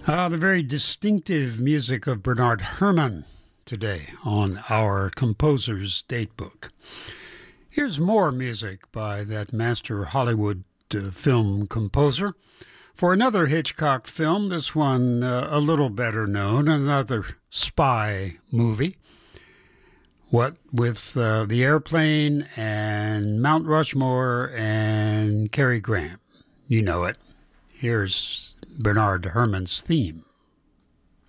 The very distinctive music of Bernard Herrmann today on our Composer's Datebook. Here's more music by that master Hollywood film composer for another Hitchcock film, this one a little better known, another spy movie. What with the airplane and Mount Rushmore and Cary Grant. You know it. Here's Bernard Herrmann's theme.